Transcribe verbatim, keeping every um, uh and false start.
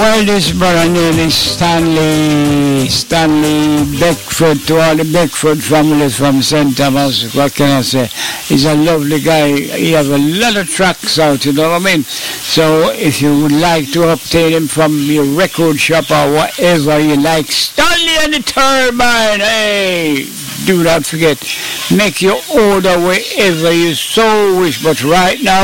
Well, this brother name is Stanley, Stanley Beckford, to all the Beckford families from Saint Thomas. What can I say? He's a lovely guy. He has a lot of tracks out, you know what I mean? So if you would like to obtain him from your record shop or whatever you like, Stanley and the Turbine, hey! Do not forget, make your order wherever you so wish, but right now,